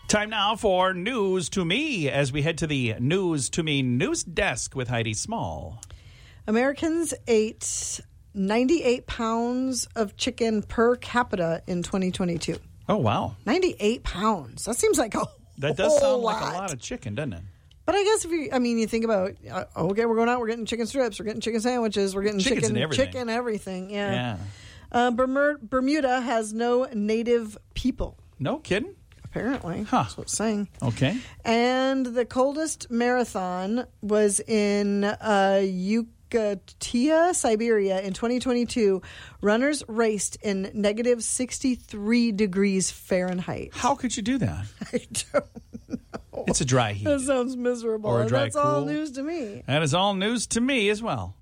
Time now for News to Me as we head to the News to Me news desk with Heidi Small. Americans ate 98 pounds of chicken per capita in 2022. Oh, wow. 98 pounds. That seems like That does sound lot. like a lot of chicken, doesn't it? But I guess you think about, okay, we're going out, we're getting chicken strips, we're getting chicken sandwiches, we're getting chicken everything. Yeah. Bermuda has no native people. No kidding? Apparently. Huh. That's what it's saying. Okay. And the coldest marathon was in Yucatan, Siberia in 2022. Runners raced in negative 63 degrees Fahrenheit. How could you do that? I don't know. It's a dry heat. That sounds miserable. Or a dry That's all cool. news to me. That is all news to me as well.